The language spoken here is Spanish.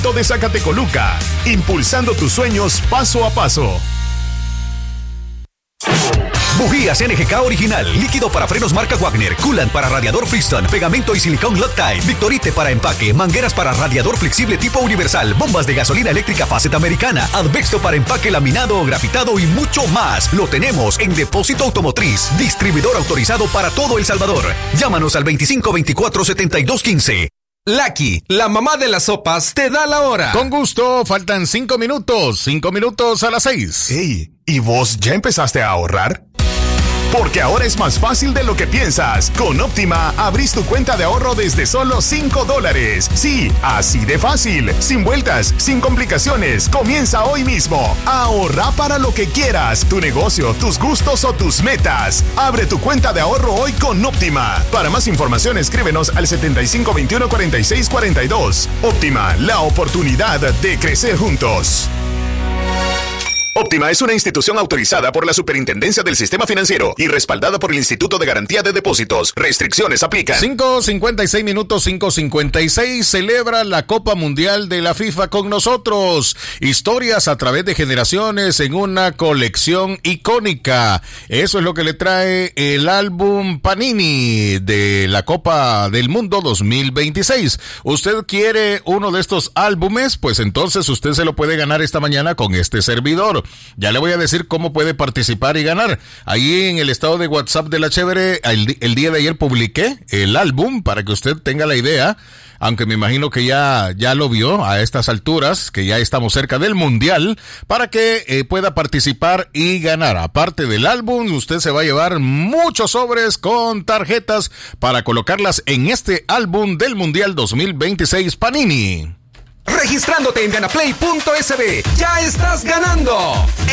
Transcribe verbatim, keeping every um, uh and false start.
Puerto de Zacatecoluca, impulsando tus sueños paso a paso. Bujías N G K original, líquido para frenos marca Wagner, coolant para radiador Freestone, pegamento y silicón Loctite, Victorite para empaque, mangueras para radiador flexible tipo universal, bombas de gasolina eléctrica Facet americana, Advexto para empaque laminado o grafitado y mucho más. Lo tenemos en Depósito Automotriz, distribuidor autorizado para todo El Salvador. Llámanos al veinticinco veinticuatro setenta y dos quince. Lucky, la mamá de las sopas, te da la hora. Con gusto, faltan cinco minutos, cinco minutos a las seis. Ey, ¿y vos ya empezaste a ahorrar? Porque ahora es más fácil de lo que piensas. Con Óptima, abrís tu cuenta de ahorro desde solo cinco dólares. Sí, así de fácil. Sin vueltas, sin complicaciones. Comienza hoy mismo. Ahorra para lo que quieras. Tu negocio, tus gustos o tus metas. Abre tu cuenta de ahorro hoy con Óptima. Para más información, escríbenos al setenta y cinco veintiuno cuarenta y seis cuarenta y dos. Óptima, la oportunidad de crecer juntos. Óptima es una institución autorizada por la Superintendencia del Sistema Financiero y respaldada por el Instituto de Garantía de Depósitos. Restricciones aplican. cinco cincuenta y seis minutos, cinco cincuenta y seis. Celebra la Copa Mundial de la FIFA con nosotros. Historias a través de generaciones en una colección icónica. Eso es lo que le trae el álbum Panini de la Copa del Mundo dos mil veintiséis. ¿Usted quiere uno de estos álbumes? Pues entonces usted se lo puede ganar esta mañana con este servidor. Ya le voy a decir cómo puede participar y ganar. Ahí en el estado de WhatsApp de La Chévere, el, el día de ayer publiqué el álbum para que usted tenga la idea, aunque me imagino que ya, ya lo vio a estas alturas, que ya estamos cerca del Mundial, para que eh, pueda participar y ganar. Aparte del álbum, usted se va a llevar muchos sobres con tarjetas para colocarlas en este álbum del Mundial dos mil veintiséis Panini. Registrándote en ganaplay punto es be, ya estás ganando.